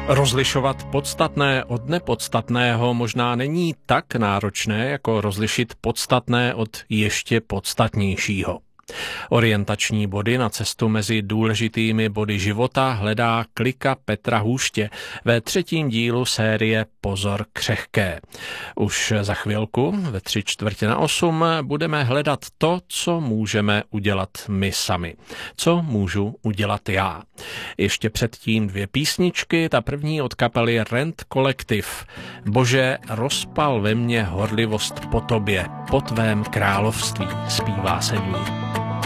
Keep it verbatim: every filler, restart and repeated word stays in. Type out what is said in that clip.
Rozlišovat podstatné od nepodstatného možná není tak náročné, jako rozlišit podstatné od ještě podstatnějšího. Orientační body na cestu mezi důležitými body života hledá klika Petra Hůště ve třetím dílu série Pozor křehké. Už za chvilku, ve tři čtvrtě na osm, budeme hledat to, co můžeme udělat my sami. Co můžu udělat já. Ještě předtím dvě písničky, ta první od kapely Rent Collective. Bože, rozpal ve mně horlivost po tobě, po tvém království, zpívá se v ní.